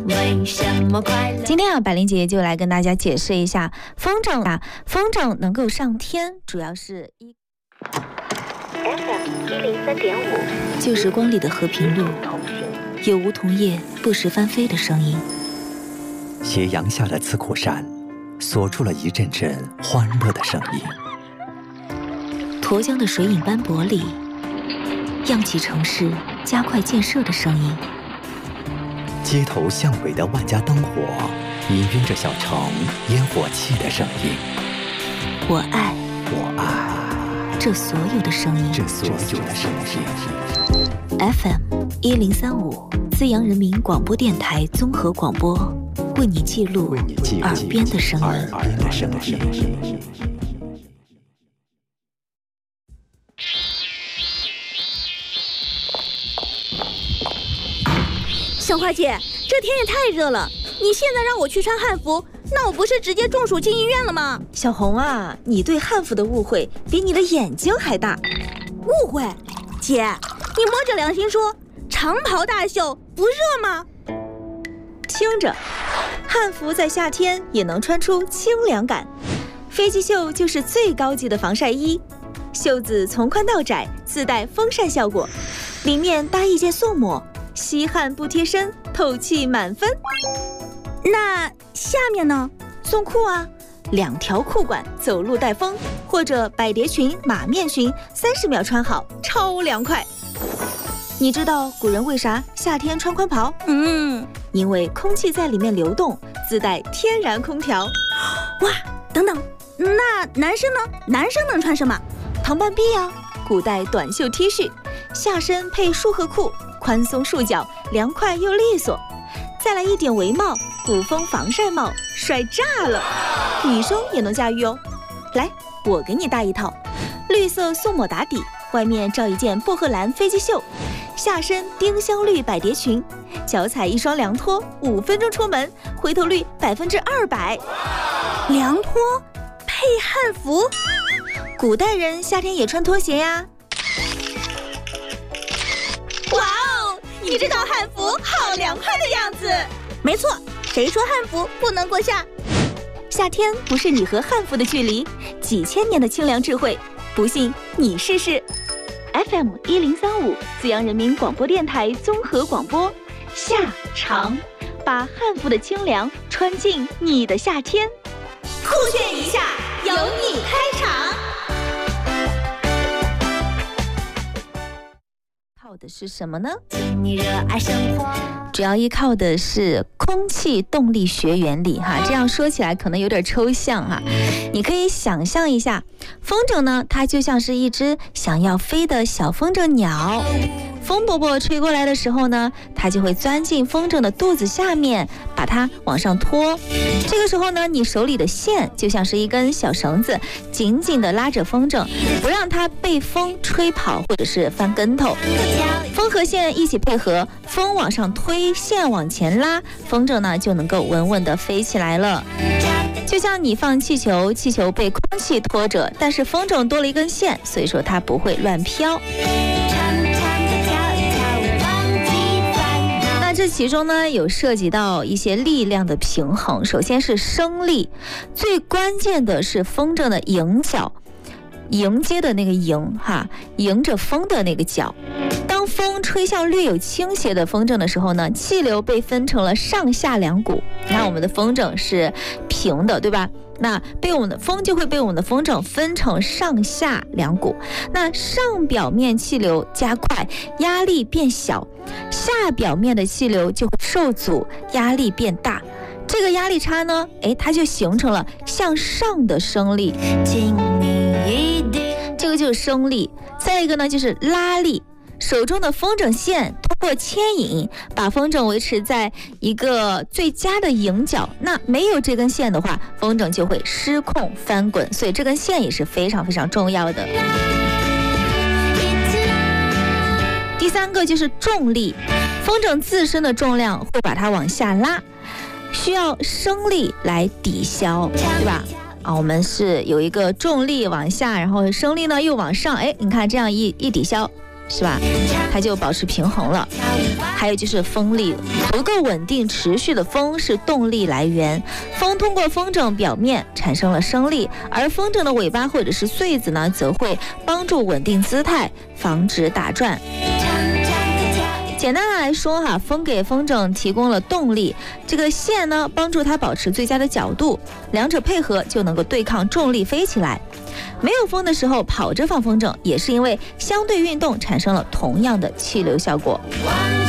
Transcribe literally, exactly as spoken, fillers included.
为什么快乐？今天啊，百灵姐姐就来跟大家解释一下风筝啊，风筝能够上天，主要是一 F M 一零三点五， 旧时光里的和平路，有梧桐叶不时翻飞的声音。 斜阳下的刺口山，锁住了一阵阵欢乐的声音。 沱江的水影斑驳里，漾起城市加快建设的声音。 街头巷尾的万家灯火，氤氲着小城烟火气的声音。 我爱， 我爱这所有的声音， 这所有的声音。 F M 一零三五，资阳人民广播电台综合广播，为你记录耳边的声音。 耳边的声音。 小花姐，这天也太热了，你现在让我去穿汉服，那我不是直接中暑进医院了吗？ 小红啊，你对汉服的误会比你的眼睛还大。 误会？姐，你摸着良心说，长袍大袖不热吗？ 听着，汉服在夏天也能穿出清凉感。飞机袖就是最高级的防晒衣，袖子从宽到窄，自带风扇效果，里面搭一件素抹，吸汗不贴身，透气满分。 那下面呢？ 送裤啊，两条裤管，走路带风，或者百蝶裙、马面裙，三十秒穿好，超凉快。你知道古人为啥夏天穿宽袍？ 嗯， 因为空气在里面流动，自带天然空调。 哇，等等，那男生呢？男生能穿什么？ 唐半壁啊，古代短袖 T 恤，下身配束荷裤，宽松束脚，凉快又利索。再来一顶围帽，古风防晒帽，帅炸了！女生也能驾驭哦。来，我给你搭一套，绿色素抹打底，外面罩一件薄荷蓝飞机袖，下身丁香绿百蝶裙，脚踩一双凉拖，五分钟出门，回头率百分之二百。 凉拖配汉服， 古代人夏天也穿拖鞋呀。 哇哦，你这套汉服好凉快的样子。没错，谁说汉服不能过夏？ 夏天不是你和汉服的距离，几千年的清凉智慧，不信你试试。F M 一零三五，资阳人民广播电台综合广播，夏长，把汉服的清凉穿进你的夏天。 酷炫一下，由你开场。 靠的是什么呢？你热爱生活，主要依靠的是空气动力学原理哈。这样说起来可能有点抽象哈，你可以想象一下，风筝呢，它就像是一只想要飞的小风筝鸟。风伯伯吹过来的时候呢，它就会钻进风筝的肚子下面，把它往上拖。这个时候呢，你手里的线就像是一根小绳子，紧紧地拉着风筝，不让它被风吹跑或者是翻跟头。风和线一起配合，风往上推，线往前拉，风筝呢就能够稳稳地飞起来了。就像你放气球，气球被空气拖着，但是风筝多了一根线，所以说它不会乱飘。那这其中呢，有涉及到一些力量的平衡。首先是升力，最关键的是风筝的迎角，迎接的那个迎哈，迎着风的那个角。当风吹向略有倾斜的风筝的时候呢，气流被分成了上下两股。你看我们的风筝是平的，对吧？那被我们的风就会被我们的风筝分成上下两股。那上表面气流加快，压力变小，下表面的气流就会受阻，压力变大。这个压力差呢，哎，它就形成了向上的升力，这个就是升力。再一个呢，就是拉力。手中的风筝线通过牵引，把风筝维持在一个最佳的迎角。那没有这根线的话，风筝就会失控翻滚，所以这根线也是非常非常重要的。第三个就是重力，风筝自身的重量会把它往下拉，需要升力来抵消，对吧？啊，我们是有一个重力往下，然后升力呢又往上，哎，你看这样一一抵消， 是吧？它就保持平衡了。还有就是风力足够稳定持续的风是动力来源，风通过风筝表面产生了升力，而风筝的尾巴或者是穗子呢，则会帮助稳定姿态，防止打转。简单的来说哈，风给风筝提供了动力，这个线呢帮助它保持最佳的角度，两者配合就能够对抗重力飞起来。没有风的时候跑着放风筝，也是因为相对运动产生了同样的气流效果。